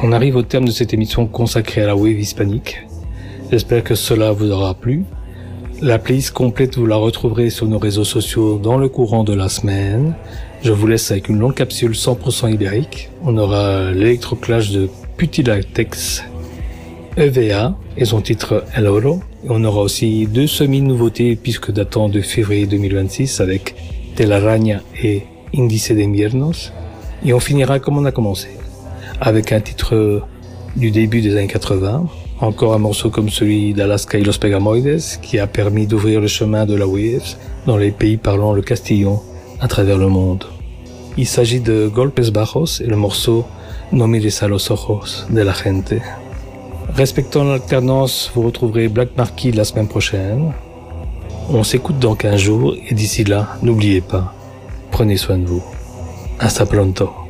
On arrive au terme de cette émission consacrée à la wave hispanique. J'espère que cela vous aura plu. La playlist complète, vous la retrouverez sur nos réseaux sociaux dans le courant de la semaine. Je vous laisse avec une longue capsule 100% ibérique. On aura l'électroclash de Putilatex EVA et son titre El Oro. Et on aura aussi 2 semi-nouveautés puisque datant de février 2026 avec Telaraña et Índice de Inviernos. Et on finira comme on a commencé, avec un titre du début des années 80. Encore un morceau comme celui d'Alaska y los Pegamoides qui a permis d'ouvrir le chemin de la wave dans les pays parlant le castillon à travers le monde. Il s'agit de Golpes Bajos et le morceau No mires a los ojos de la gente. Respectant l'alternance, vous retrouverez Black Marquis la semaine prochaine. On s'écoute dans 15 jours et d'ici là, n'oubliez pas, prenez soin de vous. Hasta pronto.